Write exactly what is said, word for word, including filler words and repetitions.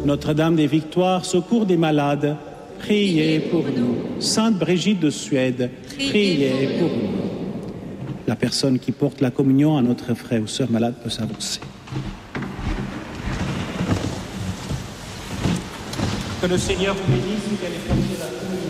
Notre-Dame des Victoires, secours des malades, priez pour nous. Sainte Brigitte de Suède, priez pour nous. La personne qui porte la communion à notre frère ou sœur malade peut s'avancer. Que le Seigneur vous bénisse et qu'elle ait porté la communion.